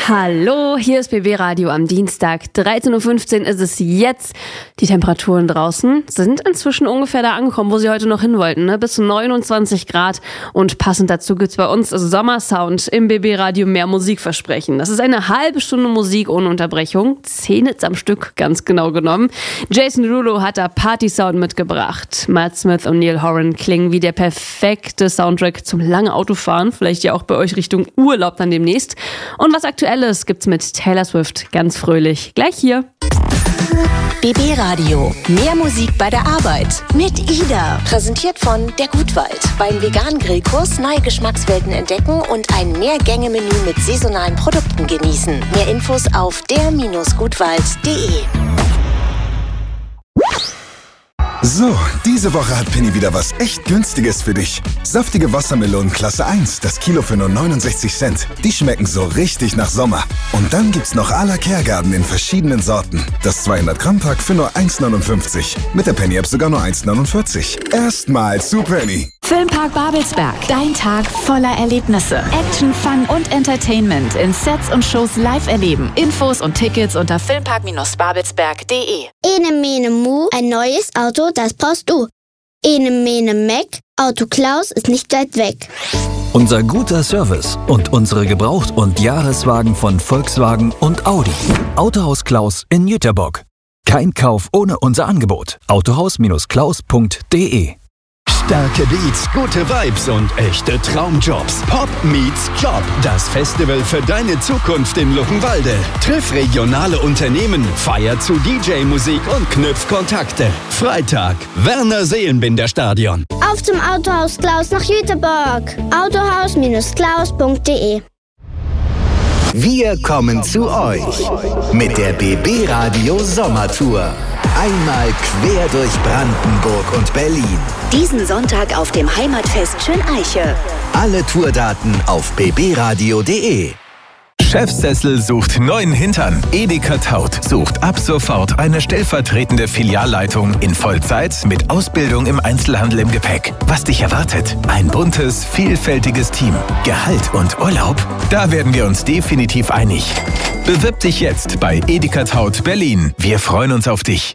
Hallo, hier ist BB Radio am Dienstag. 13.15 Uhr ist es jetzt. Die Temperaturen draußen sind inzwischen ungefähr da angekommen, wo sie heute noch hin wollten, ne? Bis 29 Grad. Und passend dazu gibt's bei uns Sommersound im BB Radio mehr Musikversprechen. Das ist eine halbe Stunde Musik ohne Unterbrechung. 10 Hits am Stück, ganz genau genommen. Jason Derulo hat da Party-Sound mitgebracht. Matt Smith und Neil Horan klingen wie der perfekte Soundtrack zum langen Autofahren. Vielleicht ja auch bei euch Richtung Urlaub dann demnächst. Und was Aktuelles gibt's mit Taylor Swift ganz fröhlich. Gleich hier. BB Radio. Mehr Musik bei der Arbeit. Mit Ida. Präsentiert von der Gutwald. Beim veganen Grillkurs neue Geschmackswelten entdecken und ein Mehrgänge-Menü mit saisonalen Produkten genießen. Mehr Infos auf der-gutwald.de. So, diese Woche hat Penny wieder was echt Günstiges für dich. Saftige Wassermelonen Klasse 1, das Kilo für nur 69 Cent. Die schmecken so richtig nach Sommer. Und dann gibt's noch à la Kergarten in verschiedenen Sorten. Das 200-Gramm-Pack für nur 1,59. Mit der Penny-App sogar nur 1,49. Erstmal zu Penny. Filmpark Babelsberg. Dein Tag voller Erlebnisse. Action, Fun und Entertainment in Sets und Shows live erleben. Infos und Tickets unter filmpark-babelsberg.de. Ene Mene Mu, ein neues Auto, das brauchst du. Ene Mene Meck, Auto Klaus ist nicht weit weg. Unser guter Service und unsere Gebraucht- und Jahreswagen von Volkswagen und Audi. Autohaus Klaus in Jüterbock. Kein Kauf ohne unser Angebot. Autohaus-klaus.de. Starke Beats, gute Vibes und echte Traumjobs. Pop meets Job. Das Festival für deine Zukunft in Luckenwalde. Triff regionale Unternehmen, feier zu DJ-Musik und knüpf Kontakte. Freitag, Werner Seelenbinder Stadion. Auf zum Autohaus Klaus nach Jüterbock. Autohaus-klaus.de. Wir kommen zu euch mit der BB Radio Sommertour. Einmal quer durch Brandenburg und Berlin. Diesen Sonntag auf dem Heimatfest Schöneiche. Alle Tourdaten auf bbradio.de. Chefsessel sucht neuen Hintern. Edeka Taut sucht ab sofort eine stellvertretende Filialleitung in Vollzeit mit Ausbildung im Einzelhandel im Gepäck. Was dich erwartet? Ein buntes, vielfältiges Team. Gehalt und Urlaub? Da werden wir uns definitiv einig. Bewirb dich jetzt bei Edeka Taut Berlin. Wir freuen uns auf dich.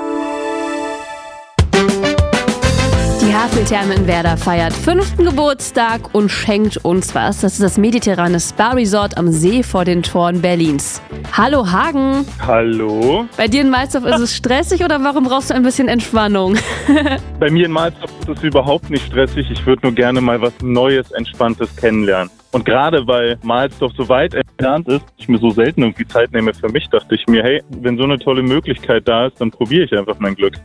Die Haveltherme in Werder feiert 5. Geburtstag und schenkt uns was. Das ist das mediterrane Spa-Resort am See vor den Toren Berlins. Hallo Hagen. Hallo. Bei dir in Malzdorf ist es stressig oder warum brauchst du ein bisschen Entspannung? Bei mir in Malzdorf ist es überhaupt nicht stressig. Ich würde nur gerne mal was Neues, Entspanntes kennenlernen. Und gerade weil Malzdorf so weit entfernt ist, ich mir so selten irgendwie Zeit nehme für mich, dachte ich mir, hey, wenn so eine tolle Möglichkeit da ist, dann probiere ich einfach mein Glück.